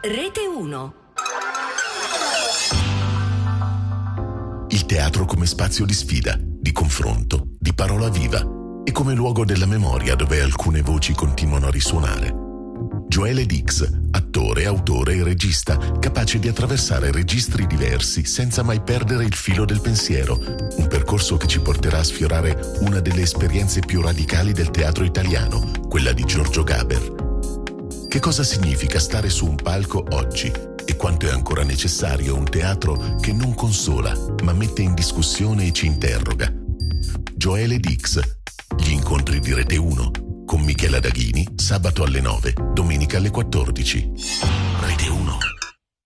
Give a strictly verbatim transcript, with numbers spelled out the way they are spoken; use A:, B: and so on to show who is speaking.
A: Rete uno.
B: Il teatro come spazio di sfida, di confronto, di parola viva e come luogo della memoria dove alcune voci continuano a risuonare. Joele Dix, attore, autore e regista, capace di attraversare registri diversi senza mai perdere il filo del pensiero, un percorso che ci porterà a sfiorare una delle esperienze più radicali del teatro italiano, quella di Giorgio Gaber. Che cosa significa stare su un palco oggi e quanto è ancora necessario un teatro che non consola, ma mette in discussione e ci interroga? Joele Dix, gli incontri di Rete uno, con Michela Daghini, sabato alle nove, domenica alle quattordici. Rete uno.